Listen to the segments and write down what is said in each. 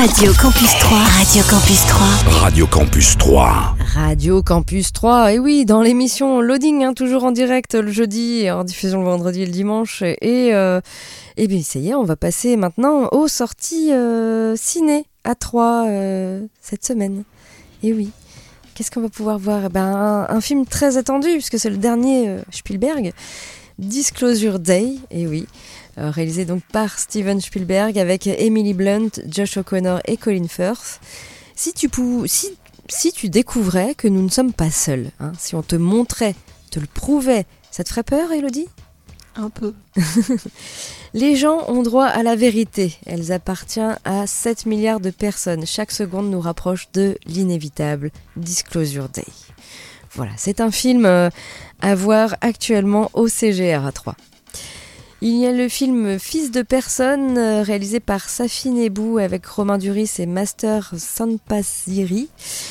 Radio Campus 3. Radio Campus 3. Radio Campus 3. Radio Campus 3, et oui, dans l'émission Loading, toujours en direct le jeudi et en diffusion le vendredi et le dimanche. Et bien ça y est, on va passer maintenant aux sorties ciné à 3 cette semaine. Et oui, qu'est-ce qu'on va pouvoir voir? Un film très attendu, puisque c'est le dernier Spielberg, Disclosure Day, et oui. Réalisé donc par Steven Spielberg avec Emily Blunt, Josh O'Connor et Colin Firth. Si tu découvrais que nous ne sommes pas seuls, si on te montrait, te le prouvait, ça te ferait peur, Elodie ? Un peu. Les gens ont droit à la vérité. Elle appartient à 7 milliards de personnes. Chaque seconde nous rapproche de l'inévitable Disclosure Day. Voilà, c'est un film à voir actuellement au CGR à 3. Il y a le film Fils de personne, réalisé par Safi Nebou avec Romain Duris et Master Sampasiri.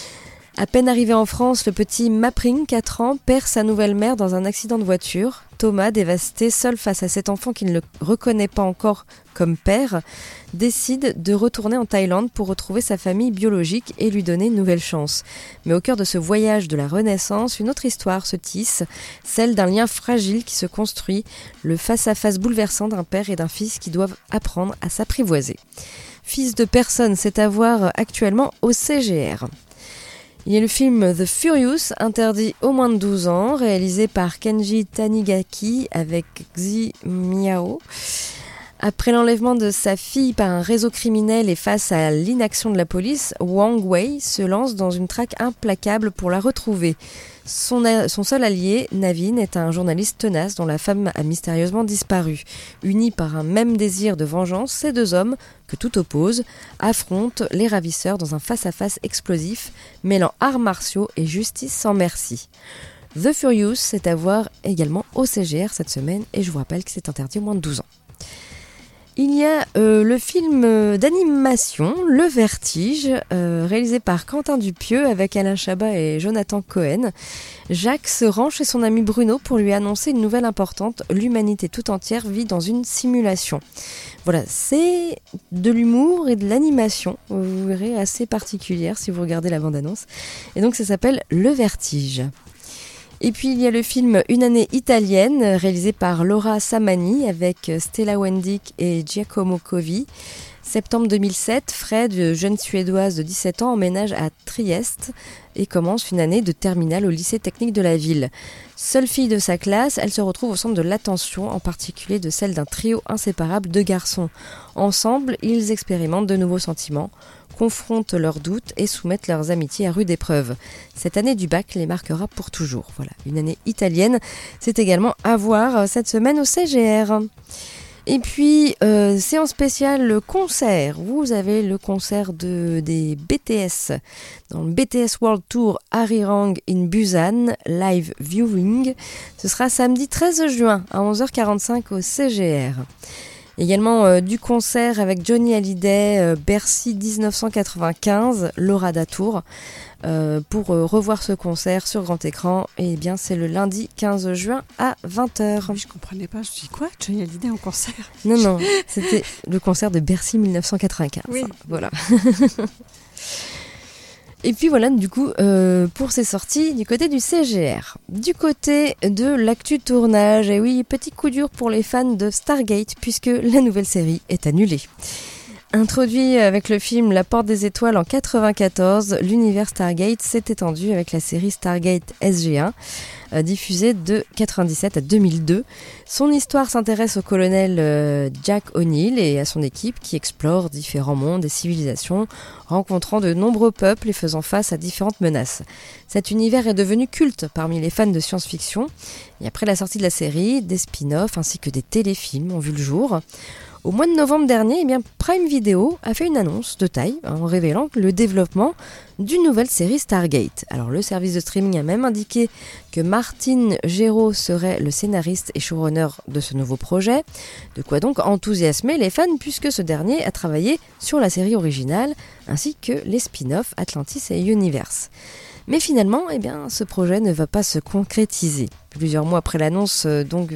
À peine arrivé en France, le petit Mapring, 4 ans, perd sa nouvelle mère dans un accident de voiture. Thomas, dévasté, seul face à cet enfant qu'il ne le reconnaît pas encore comme père, décide de retourner en Thaïlande pour retrouver sa famille biologique et lui donner une nouvelle chance. Mais au cœur de ce voyage de la Renaissance, une autre histoire se tisse, celle d'un lien fragile qui se construit, le face-à-face bouleversant d'un père et d'un fils qui doivent apprendre à s'apprivoiser. Fils de personne, c'est à voir actuellement au CGR. Il y a le film The Furious, interdit aux moins de 12 ans, réalisé par Kenji Tanigaki avec Xi Miao. Après l'enlèvement de sa fille par un réseau criminel et face à l'inaction de la police, Wang Wei se lance dans une traque implacable pour la retrouver. Son seul allié, Navin, est un journaliste tenace dont la femme a mystérieusement disparu. Unis par un même désir de vengeance, ces deux hommes, que tout oppose, affrontent les ravisseurs dans un face-à-face explosif, mêlant arts martiaux et justice sans merci. The Furious, c'est à voir également au CGR cette semaine, et je vous rappelle que c'est interdit aux moins de 12 ans. Il y a le film d'animation Le Vertige, réalisé par Quentin Dupieux avec Alain Chabat et Jonathan Cohen. Jacques se rend chez son ami Bruno pour lui annoncer une nouvelle importante. L'humanité tout entière vit dans une simulation. Voilà, c'est de l'humour et de l'animation, vous verrez, assez particulière si vous regardez la bande-annonce. Et donc ça s'appelle Le Vertige. Et puis il y a le film Une année italienne, réalisé par Laura Samani avec Stella Wendick et Giacomo Covi. Septembre 2007, Fred, jeune Suédoise de 17 ans, emménage à Trieste et commence une année de terminale au lycée technique de la ville. Seule fille de sa classe, elle se retrouve au centre de l'attention, en particulier de celle d'un trio inséparable de garçons. Ensemble, ils expérimentent de nouveaux sentiments, confrontent leurs doutes et soumettent leurs amitiés à rude épreuve. Cette année du bac les marquera pour toujours. Voilà, une année italienne, c'est également à voir cette semaine au CGR. Et puis, séance spéciale, le concert. Vous avez le concert des BTS, dans le BTS World Tour Arirang in Busan, live viewing. Ce sera samedi 13 juin à 11h45 au CGR. Également du concert avec Johnny Hallyday, Bercy 1995, Laura Datour. Pour revoir ce concert sur grand écran, et bien c'est le lundi 15 juin à 20h. Je comprenais pas, je dis quoi, Johnny Hallyday en concert? Non, c'était le concert de Bercy 1995. Oui. Voilà. Et puis voilà, du coup, pour ces sorties du côté du CGR. Du côté de l'actu tournage, et oui, petit coup dur pour les fans de Stargate, puisque la nouvelle série est annulée. Introduit avec le film La Porte des Étoiles en 1994, l'univers Stargate s'est étendu avec la série Stargate SG-1, diffusée de 1997 à 2002. Son histoire s'intéresse au colonel Jack O'Neill et à son équipe qui explore différents mondes et civilisations, rencontrant de nombreux peuples et faisant face à différentes menaces. Cet univers est devenu culte parmi les fans de science-fiction, et après la sortie de la série, des spin-offs ainsi que des téléfilms ont vu le jour. Au mois de novembre dernier, Prime Video a fait une annonce de taille en révélant le développement d'une nouvelle série Stargate. Alors le service de streaming a même indiqué que Martin Gero serait le scénariste et showrunner de ce nouveau projet. De quoi donc enthousiasmer les fans puisque ce dernier a travaillé sur la série originale ainsi que les spin-offs Atlantis et Universe. Mais finalement, ce projet ne va pas se concrétiser. Plusieurs mois après l'annonce